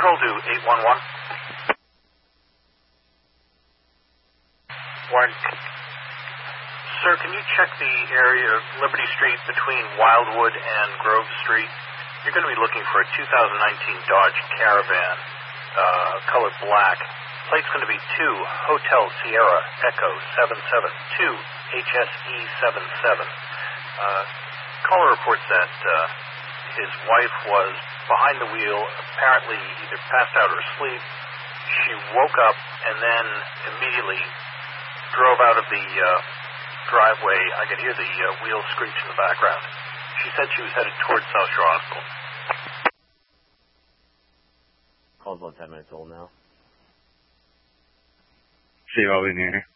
Control to 811. Warren. Sir, can you check the area of Liberty Street between Wildwood and Grove Street? You're going to be looking for a 2019 Dodge Caravan, colored black. Plate's going to be 2 Hotel Sierra Echo 772 HSE 77. Caller reports that his wife was behind the wheel, apparently either passed out or asleep. She woke up and then immediately drove out of the driveway. I could hear the wheel screech in the background. She said she was headed towards South Shore Hospital. Call's about 10 minutes old now. See you all in here.